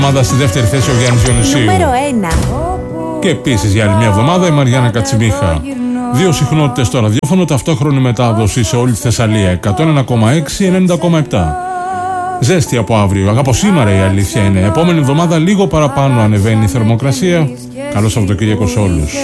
εβδομάδα στη δεύτερη θέση ο Γιάννης Διονυσίου. Νούμερο 1. Και επίσης για άλλη μια εβδομάδα η Μαριάννα Κατσιμίχα. 2 συχνότητες στο ραδιόφωνο, ταυτόχρονη μετάδοση σε όλη τη Θεσσαλία. 101,6, 90,7. Ζέστη από αύριο. Από σήμερα η αλήθεια είναι. Επόμενη εβδομάδα λίγο παραπάνω ανεβαίνει η θερμοκρασία. Καλό Σαββατοκύριακο σε όλους.